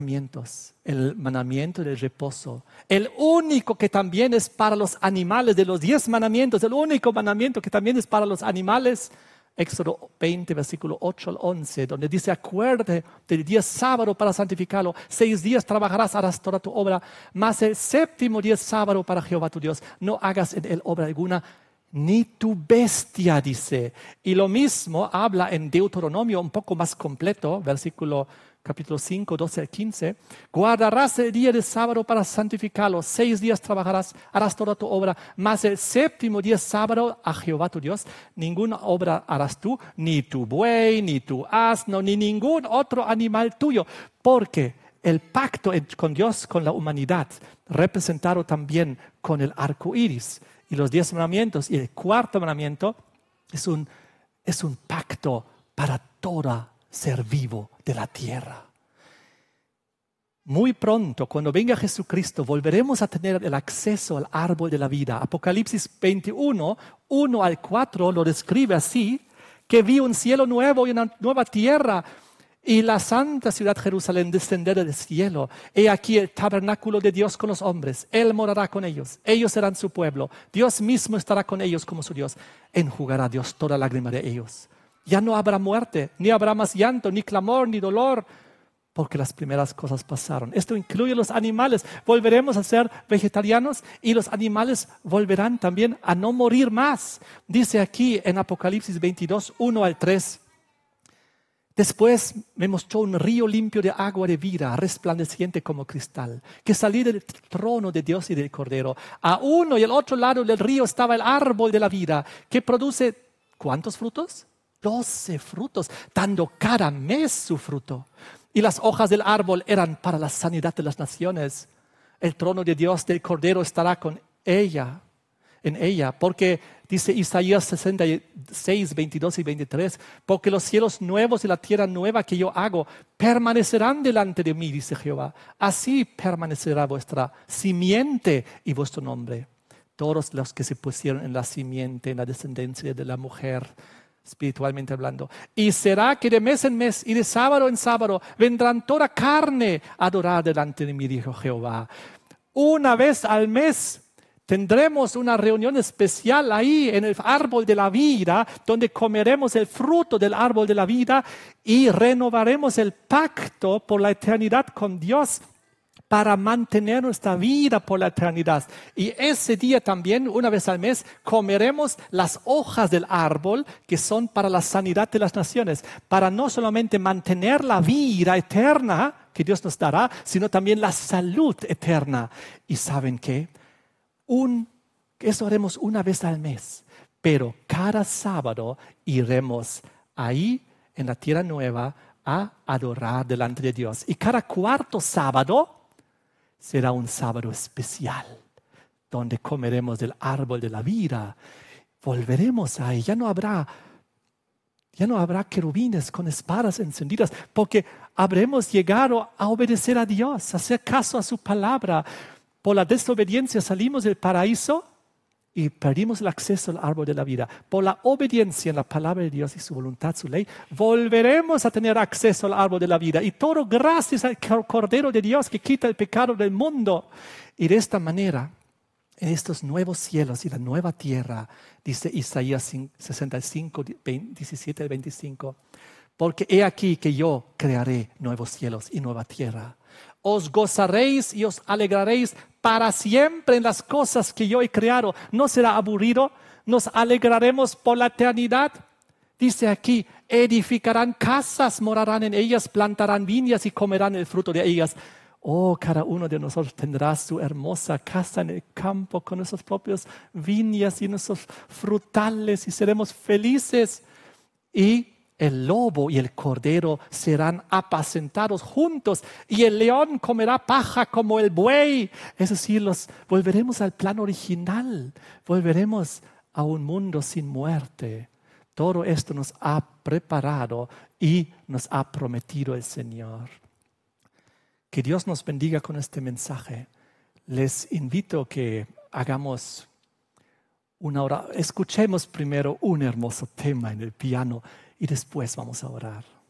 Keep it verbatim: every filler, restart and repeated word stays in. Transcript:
mandamientos, el mandamiento del reposo, el único que también es para los animales, de los diez mandamientos, el único mandamiento que también es para los animales. Éxodo veinte, versículo ocho al once, donde dice: acuérdate del día sábado para santificarlo. Seis días trabajarás, harás toda tu obra, mas el séptimo día es sábado para Jehová tu Dios. No hagas en él obra alguna, ni tu bestia, dice. Y lo mismo habla en Deuteronomio, un poco más completo, versículo capítulo cinco, doce al quince. Guardarás el día de sábado para santificarlo. Seis días trabajarás, harás toda tu obra. Mas el séptimo día sábado a Jehová tu Dios. Ninguna obra harás tú, ni tu buey, ni tu asno, ni ningún otro animal tuyo. Porque el pacto con Dios, con la humanidad, representado también con el arco iris y los diez mandamientos. Y el cuarto mandamiento es un, es un pacto para toda ser vivo de la tierra. Muy pronto, cuando venga Jesucristo, volveremos a tener el acceso al árbol de la vida. Apocalipsis veintiuno, uno al cuatro lo describe así: que vi un cielo nuevo y una nueva tierra, y la santa ciudad Jerusalén descender del cielo. He aquí el tabernáculo de Dios con los hombres. Él morará con ellos. Ellos serán su pueblo. Dios mismo estará con ellos como su Dios. Enjugará Dios toda lágrima de ellos. Ya no habrá muerte, ni habrá más llanto, ni clamor, ni dolor, porque las primeras cosas pasaron. Esto incluye los animales. Volveremos a ser vegetarianos y los animales volverán también a no morir más. Dice aquí en Apocalipsis veintidós, uno al tres. Después me mostró un río limpio de agua de vida, resplandeciente como cristal, que salía del trono de Dios y del Cordero. A uno y al otro lado del río estaba el árbol de la vida, que produce ¿cuántos frutos? Doce frutos, dando cada mes su fruto. Y las hojas del árbol eran para la sanidad de las naciones. El trono de Dios del Cordero estará con ella, en ella, porque dice Isaías sesenta y seis, veintidós y veintitrés, porque los cielos nuevos y la tierra nueva que yo hago permanecerán delante de mí, dice Jehová. Así permanecerá vuestra simiente y vuestro nombre. Todos los que se pusieron en la simiente, en la descendencia de la mujer, espiritualmente hablando. Y será que de mes en mes y de sábado en sábado vendrán toda carne a adorar delante de mí, dijo Jehová. Una vez al mes tendremos una reunión especial ahí en el árbol de la vida, donde comeremos el fruto del árbol de la vida y renovaremos el pacto por la eternidad con Dios, para mantener nuestra vida por la eternidad. Y ese día también, una vez al mes, comeremos las hojas del árbol que son para la sanidad de las naciones, para no solamente mantener la vida eterna que Dios nos dará, sino también la salud eterna. ¿Y saben qué? Un, eso haremos una vez al mes, pero cada sábado iremos ahí en la tierra nueva a adorar delante de Dios. Y cada cuarto sábado será un sábado especial, donde comeremos del árbol de la vida. Volveremos ahí, ya no habrá, ya no habrá querubines con espadas encendidas, porque habremos llegado a obedecer a Dios, a hacer caso a su palabra. Por la desobediencia salimos del paraíso y perdimos el acceso al árbol de la vida. Por la obediencia en la palabra de Dios y su voluntad, su ley, volveremos a tener acceso al árbol de la vida. Y todo gracias al Cordero de Dios que quita el pecado del mundo. Y de esta manera, en estos nuevos cielos y la nueva tierra, dice Isaías sesenta y cinco, diecisiete al veinticinco, porque he aquí que yo crearé nuevos cielos y nueva tierra. Os gozaréis y os alegraréis para siempre en las cosas que yo he creado. No será aburrido, nos alegraremos por la eternidad. Dice aquí, edificarán casas, morarán en ellas, plantarán viñas y comerán el fruto de ellas. Oh, cada uno de nosotros tendrá su hermosa casa en el campo con nuestras propias viñas y nuestros frutales y seremos felices. Y el lobo y el cordero serán apacentados juntos y el león comerá paja como el buey. Es decir, los, volveremos al plan original, volveremos a un mundo sin muerte. Todo esto nos ha preparado y nos ha prometido el Señor. Que Dios nos bendiga con este mensaje. Les invito a que hagamos una oración. Escuchemos primero un hermoso tema en el piano y después vamos a orar.